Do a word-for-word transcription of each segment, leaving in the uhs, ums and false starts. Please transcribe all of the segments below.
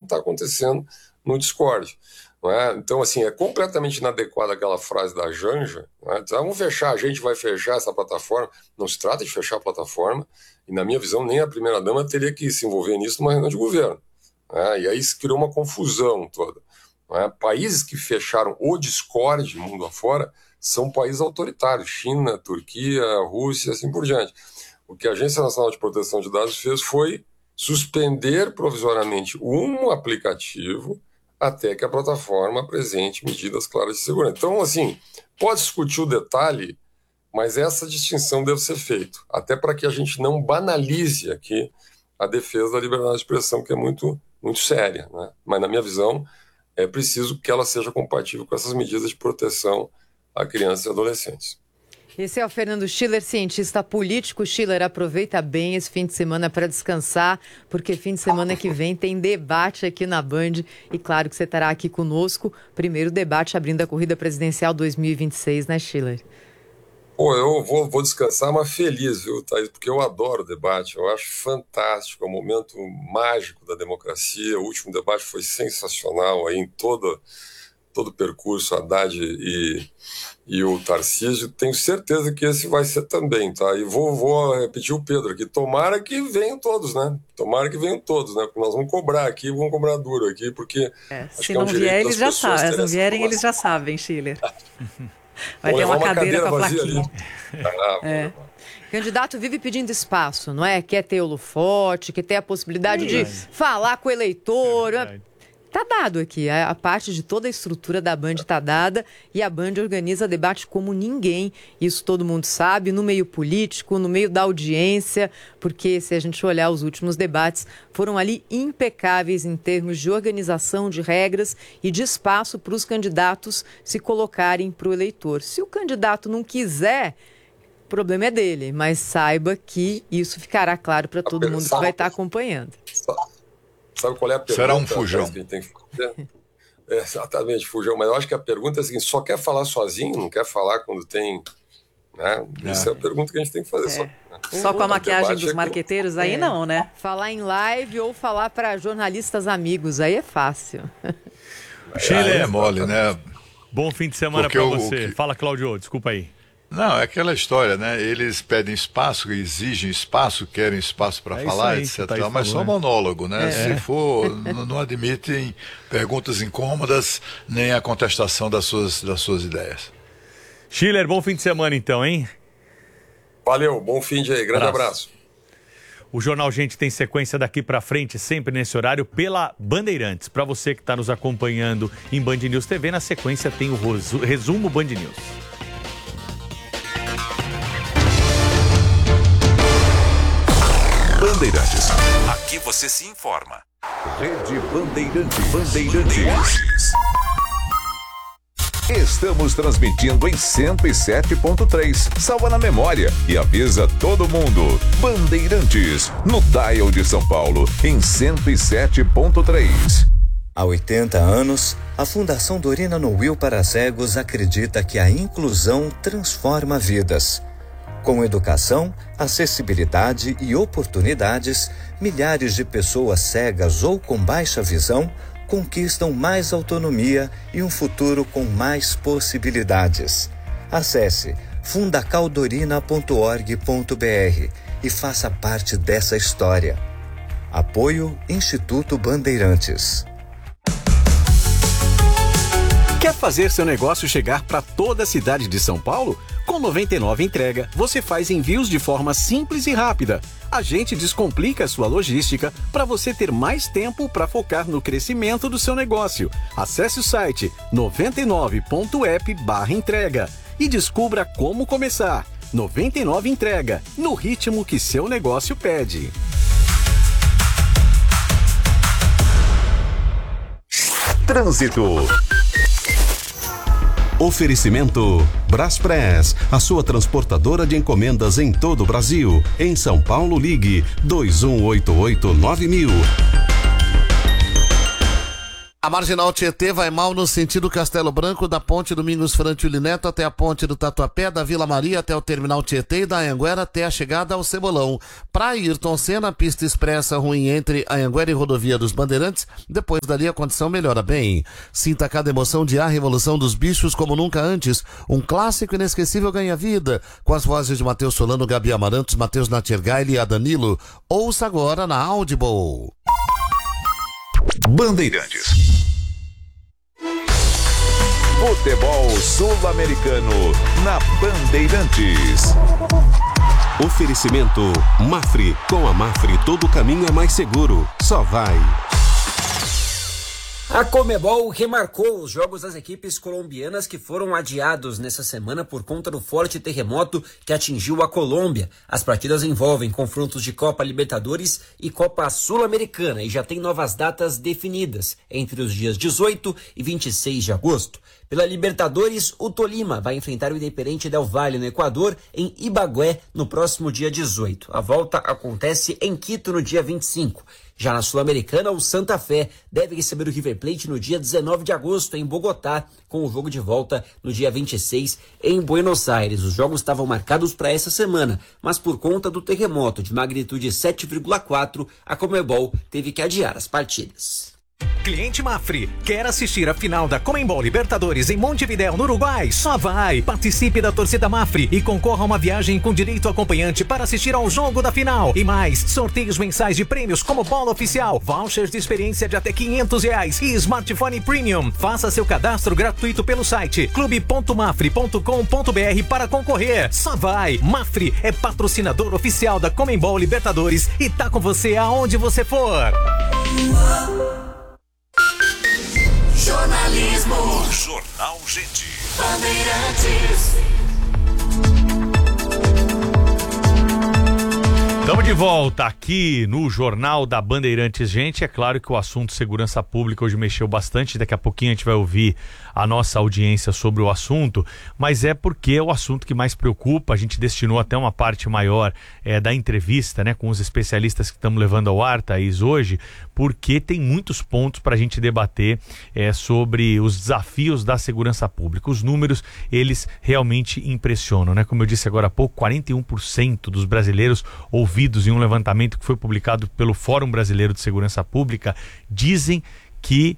está acontecendo no Discord. Não é? Então, assim, é completamente inadequada aquela frase da Janja, não é? Diz, ah, vamos fechar, a gente vai fechar essa plataforma. Não se trata de fechar a plataforma, e na minha visão, nem a primeira-dama teria que se envolver nisso numa reunião de governo. Não é? E aí se criou uma confusão toda. Não é? Países que fecharam o Discord, mundo afora, são países autoritários, China, Turquia, Rússia, assim por diante. O que a Agência Nacional de Proteção de Dados fez foi suspender provisoriamente um aplicativo até que a plataforma apresente medidas claras de segurança. Então, assim, pode discutir o detalhe, mas essa distinção deve ser feita, até para que a gente não banalize aqui a defesa da liberdade de expressão, que é muito, muito séria, né? Mas, na minha visão, é preciso que ela seja compatível com essas medidas de proteção a crianças e adolescentes. Esse é o Fernando Schiller, cientista político. Schiller, aproveita bem esse fim de semana para descansar, porque fim de semana que vem tem debate aqui na Band e claro que você estará aqui conosco. Primeiro debate abrindo a corrida presidencial dois mil e vinte e seis, né, Schiller? Pô, eu vou, vou descansar, mas feliz, viu, Thaís? Porque eu adoro debate, eu acho fantástico, é um momento mágico da democracia. O último debate foi sensacional aí em toda... todo o percurso, Haddad e, e o Tarcísio. Tenho certeza que esse vai ser também, tá? E vou, vou repetir o Pedro aqui, tomara que venham todos, né? Tomara que venham todos, né? Porque nós vamos cobrar aqui, vamos cobrar duro aqui, porque... É, se não vier, eles já sabem, se não vierem, eles já sabem, Schiller. Vai ter uma cadeira, cadeira com a plaquinha. Ah, é. Candidato vive pedindo espaço, não é? Quer ter holofote, quer ter a possibilidade de falar com o eleitor... É. Tá dado aqui, a, a parte de toda a estrutura da Band tá dada e a Band organiza debate como ninguém, isso todo mundo sabe, no meio político, no meio da audiência, porque se a gente olhar os últimos debates, foram ali impecáveis em termos de organização de regras e de espaço para os candidatos se colocarem para o eleitor. Se o candidato não quiser, o problema é dele, mas saiba que isso ficará claro para todo mundo que vai estar acompanhando. Sabe qual é a pergunta? Será um fujão. Que a gente tem que fazer? É, exatamente, fujão. Mas eu acho que a pergunta é a seguinte: só quer falar sozinho? Não quer falar quando tem... Né? É. Essa é a pergunta que a gente tem que fazer. É. Só, né? Só com a maquiagem dos marqueteiros aí, é. não, né? Falar em live ou falar para jornalistas amigos, aí é fácil. Chile é mole, né? Bom fim de semana para você. Que... Fala, Cláudio, desculpa aí. Não, é aquela história, né? Eles pedem espaço, exigem espaço, querem espaço para é falar, aí, etcétera. Tá mas falou, só né? monólogo, né? É. Se for, não, não admitem perguntas incômodas, nem a contestação das suas, das suas ideias. Schiller, bom fim de semana então, hein? Valeu, bom fim de aí, grande abraço. abraço. O Jornal Gente tem sequência daqui para frente, sempre nesse horário, pela Bandeirantes. Para você que está nos acompanhando em Band News T V, na sequência tem o resumo Band News. Bandeirantes. Aqui você se informa. Rede Bandeirantes. Bandeirantes. Estamos transmitindo em cento e sete ponto três. Salva na memória e avisa todo mundo. Bandeirantes, no dial de São Paulo, em cento e sete ponto três. Há oitenta anos, a Fundação Dorina Noil para Cegos acredita que a inclusão transforma vidas. Com educação, acessibilidade e oportunidades, milhares de pessoas cegas ou com baixa visão conquistam mais autonomia e um futuro com mais possibilidades. Acesse fundacaldorina ponto org ponto br e faça parte dessa história. Apoio Instituto Bandeirantes. Quer fazer seu negócio chegar para toda a cidade de São Paulo? Com noventa e nove Entrega, você faz envios de forma simples e rápida. A gente descomplica a sua logística para você ter mais tempo para focar no crescimento do seu negócio. Acesse o site noventa e nove ponto app barra entrega e descubra como começar. noventa e nove Entrega, no ritmo que seu negócio pede. Trânsito. Oferecimento Braspress, a sua transportadora de encomendas em todo o Brasil. Em São Paulo, ligue dois um oito oito nove mil. A Marginal Tietê vai mal no sentido Castelo Branco, da ponte Domingos Frantili Neto até a ponte do Tatuapé, da Vila Maria até o terminal Tietê e da Anhanguera até a chegada ao Cebolão. Para Ayrton Senna, pista expressa ruim entre Anhanguera e Rodovia dos Bandeirantes, depois dali a condição melhora bem. Sinta cada emoção de A Revolução dos Bichos como nunca antes. Um clássico inesquecível ganha vida, com as vozes de Matheus Solano, Gabi Amarantos, Matheus Natiergaile e a Danilo. Ouça agora na Audible. Bandeirantes. Futebol Sul-Americano na Bandeirantes. Oferecimento Mafre. Com a Mafre todo caminho é mais seguro. Só vai. A Conmebol remarcou os jogos das equipes colombianas que foram adiados nessa semana por conta do forte terremoto que atingiu a Colômbia. As partidas envolvem confrontos de Copa Libertadores e Copa Sul-Americana e já tem novas datas definidas, entre os dias dezoito e vinte e seis de agosto. Pela Libertadores, o Tolima vai enfrentar o Independiente del Valle no Equador, em Ibagué, no próximo dia dezoito. A volta acontece em Quito no dia vinte e cinco. Já na Sul-Americana, o Santa Fé deve receber o River Plate no dia dezenove de agosto, em Bogotá, com o jogo de volta no dia vinte e seis, em Buenos Aires. Os jogos estavam marcados para essa semana, mas por conta do terremoto de magnitude sete vírgula quatro, a Conmebol teve que adiar as partidas. Cliente Mafre, quer assistir a final da Conmebol Libertadores em Montevidéu, no Uruguai? Só vai! Participe da torcida Mafre e concorra a uma viagem com direito acompanhante para assistir ao jogo da final. E mais, sorteios mensais de prêmios como bola oficial, vouchers de experiência de até quinhentos reais e smartphone premium. Faça seu cadastro gratuito pelo site clube ponto mafre ponto com ponto br para concorrer. Só vai! Mafre é patrocinador oficial da Conmebol Libertadores e tá com você aonde você for. Jornalismo. Jornal Gente. Bandeirantes. Estamos de volta aqui no Jornal da Bandeirantes. Gente, é claro que o assunto segurança pública hoje mexeu bastante. Daqui a pouquinho a gente vai ouvir a nossa audiência sobre o assunto, mas é porque é o assunto que mais preocupa. A gente destinou até uma parte maior é, da entrevista, né, com os especialistas que estamos levando ao ar, Thaís, hoje, porque tem muitos pontos para a gente debater é, sobre os desafios da segurança pública. Os números, eles realmente impressionam, né? Como eu disse agora há pouco, quarenta e um por cento dos brasileiros ouvidos em um levantamento que foi publicado pelo Fórum Brasileiro de Segurança Pública dizem que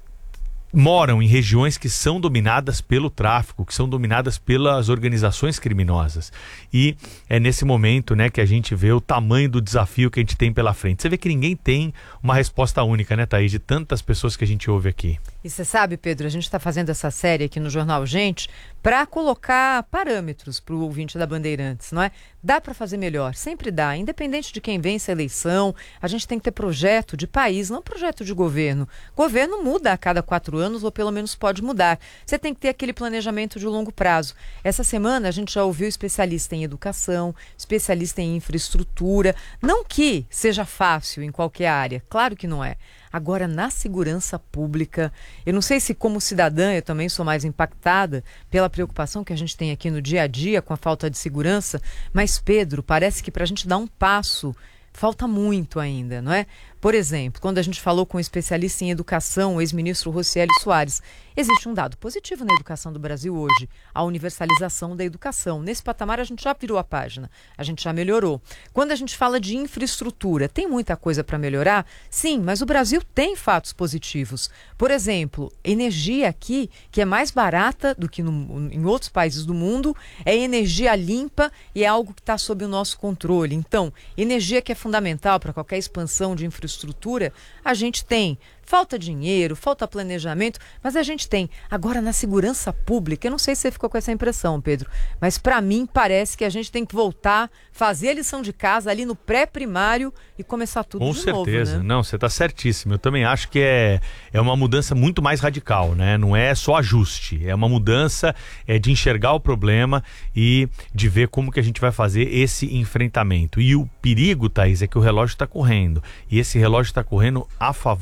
moram em regiões que são dominadas pelo tráfico, que são dominadas pelas organizações criminosas. E é nesse momento, né, que a gente vê o tamanho do desafio que a gente tem pela frente. Você vê que ninguém tem uma resposta única, né, Thaís, de tantas pessoas que a gente ouve aqui. E você sabe, Pedro, a gente está fazendo essa série aqui no Jornal Gente para colocar parâmetros para o ouvinte da Bandeirantes, não é? Dá para fazer melhor, sempre dá, independente de quem vence a eleição. A gente tem que ter projeto de país, não projeto de governo. Governo muda a cada quatro anos, ou pelo menos pode mudar. Você tem que ter aquele planejamento de longo prazo. Essa semana a gente já ouviu especialista em educação, especialista em infraestrutura. Não que seja fácil em qualquer área, claro que não é. Agora, na segurança pública, eu não sei se como cidadã eu também sou mais impactada pela preocupação que a gente tem aqui no dia a dia com a falta de segurança, mas, Pedro, parece que para a gente dar um passo, falta muito ainda, não é? Por exemplo, quando a gente falou com um especialista em educação, o ex-ministro Rocieli Soares, existe um dado positivo na educação do Brasil hoje, a universalização da educação. Nesse patamar a gente já virou a página, a gente já melhorou. Quando a gente fala de infraestrutura, tem muita coisa para melhorar? Sim, mas o Brasil tem fatos positivos. Por exemplo, energia aqui, que é mais barata do que no, em outros países do mundo, é energia limpa e é algo que está sob o nosso controle. Então, energia que é fundamental para qualquer expansão de infraestrutura, estrutura, a gente tem. Falta dinheiro, falta planejamento, mas a gente tem. Agora, na segurança pública, eu não sei se você ficou com essa impressão, Pedro, mas para mim parece que a gente tem que voltar, fazer a lição de casa ali no pré-primário e começar tudo com de novo. Com certeza, né? Não, você está certíssimo. Eu também acho que é, é uma mudança muito mais radical, né? Não é só ajuste, é uma mudança é, de enxergar o problema e de ver como que a gente vai fazer esse enfrentamento. E o perigo, Thaís, é que o relógio está correndo. E esse relógio está correndo a favor da criminalidade.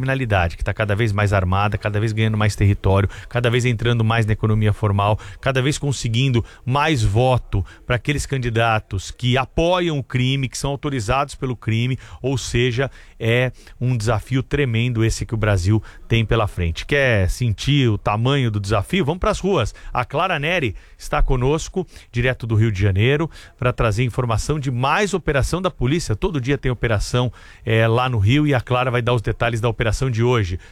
criminalidade, que está cada vez mais armada, cada vez ganhando mais território, cada vez entrando mais na economia formal, cada vez conseguindo mais voto para aqueles candidatos que apoiam o crime, que são autorizados pelo crime, ou seja, é um desafio tremendo esse que o Brasil tem pela frente. Quer sentir o tamanho do desafio? Vamos para as ruas. A Clara Neri está conosco, direto do Rio de Janeiro, para trazer informação de mais operação da polícia. Todo dia tem operação é, lá no Rio e a Clara vai dar os detalhes da operação de hoje.